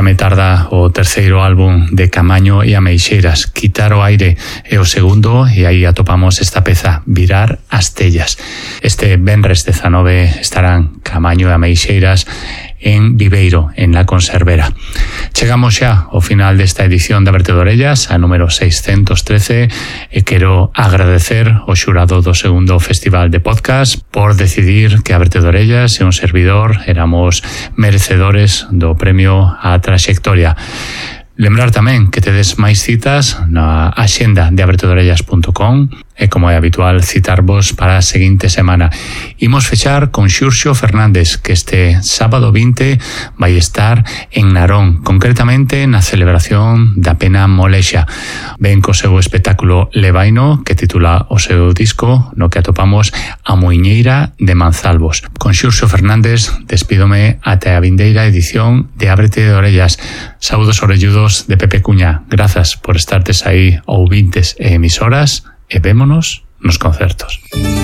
Xa me tarda o terceiro álbum de Camaño e Ameixeiras. Quitar o aire é o segundo e aí atopamos esta peza, Virar as tellas. Este venres 19 estarán Camaño e Ameixeiras en Viveiro, en La Conservera. Chegamos xa ao final desta edición da Vertedorellas, a número 613, e quero agradecer ao xurado do segundo Festival de Podcast por decidir que a Vertedorellas e un servidor éramos merecedores do premio á traxectoria. Lembrar tamén que tedes máis citas na axenda de avertedorellas.com e, como é habitual, citarvos para a seguinte semana. Imos fechar con Xurxo Fernández, que este sábado 20 vai estar en Narón, concretamente na celebración da Pena Molexa. Ven co seu espectáculo Levaino, que titula o seu disco, no que atopamos A Muiñeira de Manzalvos. Con Xurxo Fernández despídome até a vindeira edición de Ábrete de Orellas. Saúdos orelludos de Pepe Cuña. Grazas por estartes aí ouvintes e emisoras e vémonos nos concertos.